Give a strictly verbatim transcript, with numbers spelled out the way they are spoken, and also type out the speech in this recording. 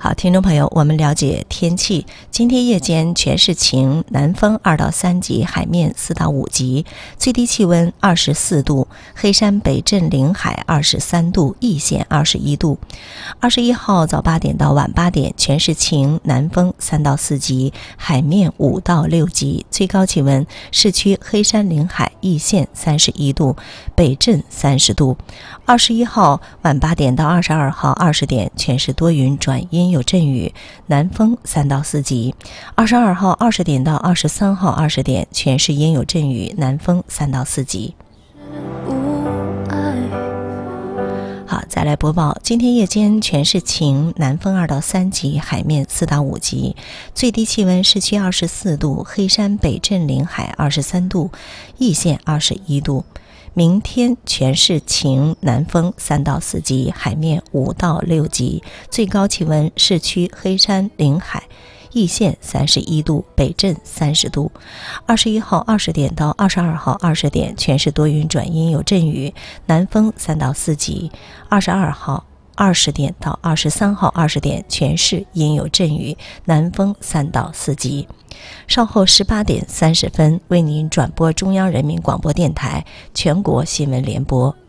好，听众朋友，我们了解天气。今天夜间全是晴，南风二到三级，海面四到五级，最低气温二十四度，黑山北镇临海二十三度，易县二十一度。二十一号早八点到晚八点全是晴，南风三到四级，海面五到六级，最高气温市区黑山临海易县三十一度，北镇三十度。二十一号晚八点到二十二号二十点全是多云转阴有阵雨，南风三到四级。二十二号二十点到二十三号二十点全是阴有阵雨，南风三到四级。好，再来播报，今天夜间全是晴，南风二到三级，海面四到五级，最低气温市区二十四度，黑山北镇临海二十三度，易县二十一度。明天全是晴，南风三到四级，海面五到六级，最高气温市区黑山临海易县三十一度，北镇三十度。二十一号二十点到二十二号二十点全是多云转阴有阵雨，南风三到四级。二十二号二十点到二十三号二十点全是阴有阵雨，南风三到四级。稍后十八点三十分为您转播中央人民广播电台全国新闻联播。